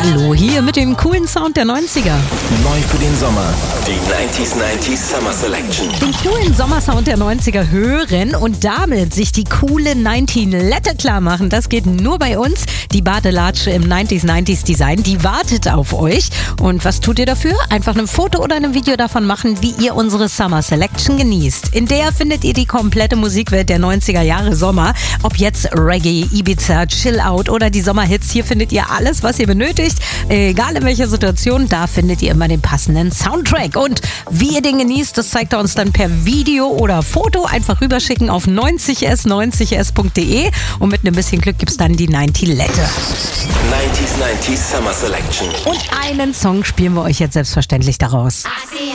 Hallo, hier mit dem coolen Sound der 90er. Neu für den Sommer, die 90s Summer Selection. Den coolen Sommersound der 90er hören und damit sich die coole 19-Lette klar machen. Das geht nur bei uns. Die Badelatsche im 90s Design, die wartet auf euch. Und was tut ihr dafür? Einfach ein Foto oder ein Video davon machen, wie ihr unsere Summer Selection genießt. In der findet ihr die komplette Musikwelt der 90er Jahre Sommer. Ob jetzt Reggae, Ibiza, Chill Out oder die Sommerhits, hier findet ihr alles, was ihr benötigt. Egal in welcher Situation, da findet ihr immer den passenden Soundtrack. Und wie ihr den genießt, das zeigt er uns dann per Video oder Foto. Einfach rüberschicken auf 90s.de und mit ein bisschen Glück gibt's dann die 90-Lette. 90s Summer Selection. Und einen Song spielen wir euch jetzt selbstverständlich daraus. I see